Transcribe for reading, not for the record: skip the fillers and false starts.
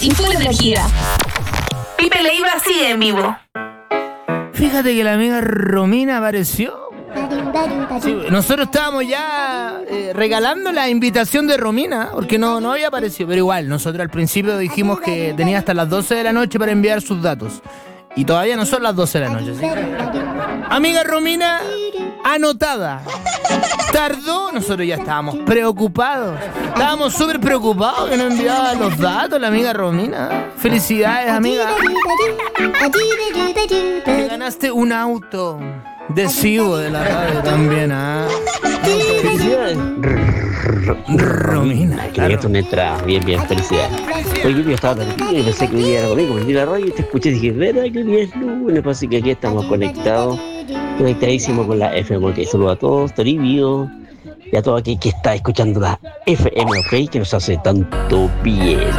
y full energía. Pipe Leiva sigue en vivo. Fíjate que la amiga Romina apareció. Sí, nosotros estábamos ya regalando la invitación de Romina, porque no había aparecido, pero igual, nosotros al principio dijimos que tenía hasta las 12 de la noche para enviar sus datos. Y todavía no son las 12 de la noche, ¿sí? Amiga Romina, anotada. Tardó, nosotros ya estábamos preocupados. Estábamos súper preocupados que no enviaba los datos la amiga Romina. Felicidades, amiga. Te ganaste un auto adhesivo de la radio también, ¿ah? Felicidades. Romina. Que esto me entra bien, felicidades. Oye, yo estaba tranquilo y pensé que hoy día era domingo, prendí la radio y te escuché y dije, ¿verdad que hoy día es lunes? Así que aquí estamos conectadísimos con la FM. Ok, saludo a todos, Toribio, y a todo aquel que está escuchando la FM, ok, que nos hace tanto bien.